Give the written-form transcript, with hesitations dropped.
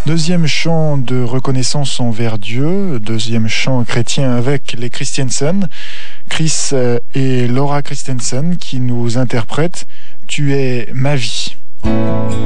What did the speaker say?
Deuxième chant de reconnaissance envers Dieu, deuxième chant chrétien avec les Christiansen, Chris et Laura Christensen qui nous interprètent « Tu es ma vie ».